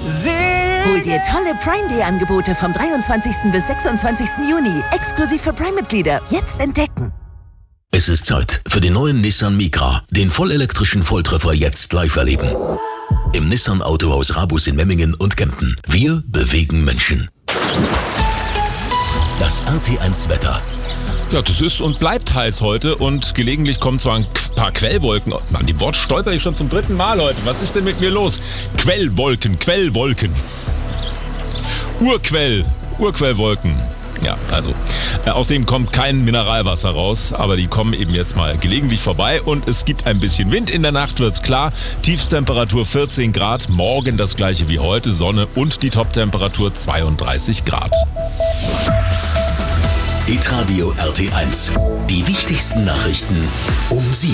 Hol dir tolle Prime Day Angebote vom 23. bis 26. Juni. Exklusiv für Prime-Mitglieder. Jetzt entdecken. Es ist Zeit für den neuen Nissan Micra. Den vollelektrischen Volltreffer jetzt live erleben. Im Nissan Autohaus Rabus in Memmingen und Kempten. Wir bewegen Menschen. Das RT1 Wetter. Ja, das ist und bleibt heiß heute und gelegentlich kommen zwar ein paar Quellwolken. An dem Wort stolper ich schon zum 3. Mal heute. Was ist denn mit mir los? Quellwolken. Urquellwolken. Ja, also aus dem kommt kein Mineralwasser raus, aber die kommen eben jetzt mal gelegentlich vorbei und es gibt ein bisschen Wind. In der Nacht wird's klar, Tiefstemperatur 14 Grad, morgen das gleiche wie heute, Sonne und die Toptemperatur 32 Grad. Hitradio RT1. Die wichtigsten Nachrichten um 7.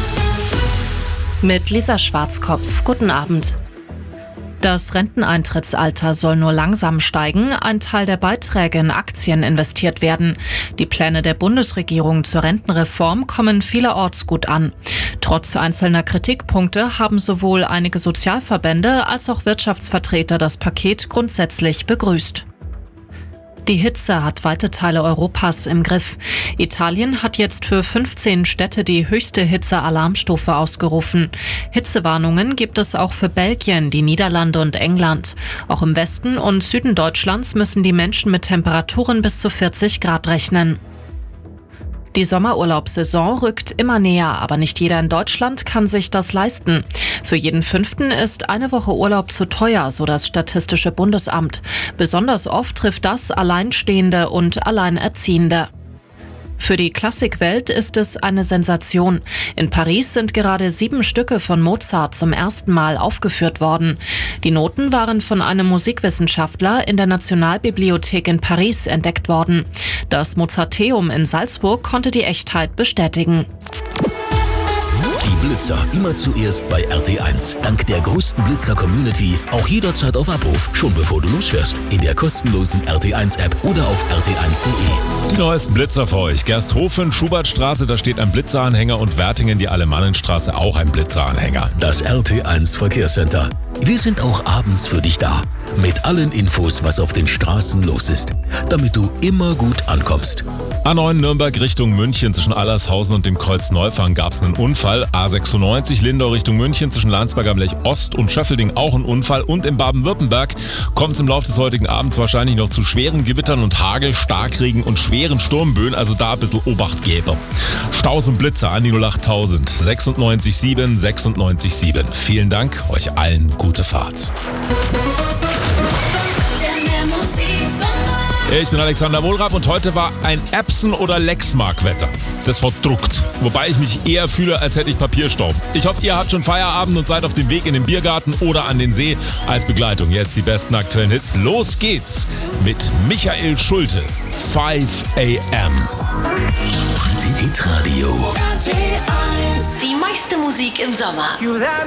Mit Lisa Schwarzkopf. Guten Abend. Das Renteneintrittsalter soll nur langsam steigen, ein Teil der Beiträge in Aktien investiert werden. Die Pläne der Bundesregierung zur Rentenreform kommen vielerorts gut an. Trotz einzelner Kritikpunkte haben sowohl einige Sozialverbände als auch Wirtschaftsvertreter das Paket grundsätzlich begrüßt. Die Hitze hat weite Teile Europas im Griff. Italien hat jetzt für 15 Städte die höchste Hitze-Alarmstufe ausgerufen. Hitzewarnungen gibt es auch für Belgien, die Niederlande und England. Auch im Westen und Süden Deutschlands müssen die Menschen mit Temperaturen bis zu 40 Grad rechnen. Die Sommerurlaubssaison rückt immer näher, aber nicht jeder in Deutschland kann sich das leisten. Für jeden 5. ist eine Woche Urlaub zu teuer, so das Statistische Bundesamt. Besonders oft trifft das Alleinstehende und Alleinerziehende. Für die Klassikwelt ist es eine Sensation. In Paris sind gerade 7 Stücke von Mozart zum ersten Mal aufgeführt worden. Die Noten waren von einem Musikwissenschaftler in der Nationalbibliothek in Paris entdeckt worden. Das Mozarteum in Salzburg konnte die Echtheit bestätigen. Die Blitzer immer zuerst bei RT1. Dank der größten Blitzer-Community auch jederzeit auf Abruf, schon bevor du losfährst. In der kostenlosen RT1-App oder auf rt1.de. Die neuesten Blitzer für euch. Gersthofen, Schubertstraße, da steht ein Blitzeranhänger und Wertingen, die Alemannenstraße, auch ein Blitzeranhänger. Das RT1 Verkehrscenter. Wir sind auch abends für dich da. Mit allen Infos, was auf den Straßen los ist. Damit du immer gut ankommst. A9 Nürnberg Richtung München zwischen Allershausen und dem Kreuz Neufang gab es einen Unfall. A96 Lindau Richtung München zwischen Landsberg am Lech Ost und Schöffelding auch ein Unfall. Und in Baden-Württemberg kommt es im Laufe des heutigen Abends wahrscheinlich noch zu schweren Gewittern und Hagel, Starkregen und schweren Sturmböen. Also da ein bisschen Obacht gäbe. Staus und Blitzer an die 08000 96.7 96.7. Vielen Dank, euch allen gute Fahrt. Ich bin Alexander Wohlrab und heute war ein Epson- oder Lexmark-Wetter. Das hat druckt, wobei ich mich eher fühle, als hätte ich Papierstaub. Ich hoffe, ihr habt schon Feierabend und seid auf dem Weg in den Biergarten oder an den See. Als Begleitung jetzt die besten aktuellen Hits. Los geht's mit Michael Schulte, 5 AM. Hitradio. Die meiste Musik im Sommer.